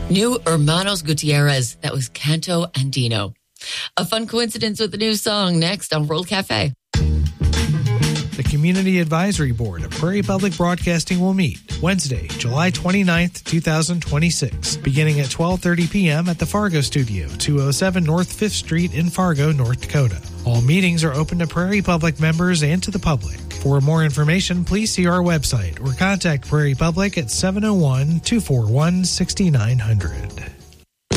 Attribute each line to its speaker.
Speaker 1: New Hermanos Gutierrez. That was Canto Andino. A fun coincidence with the new song next on World Cafe.
Speaker 2: The Community Advisory Board of Prairie Public Broadcasting will meet Wednesday, July 29th, 2026, beginning at 12:30 p.m. at the Fargo Studio, 207 North 5th Street in Fargo, North Dakota. All meetings are open to Prairie Public members and to the public. For more information, please see our website or contact Prairie Public at 701-241-6900.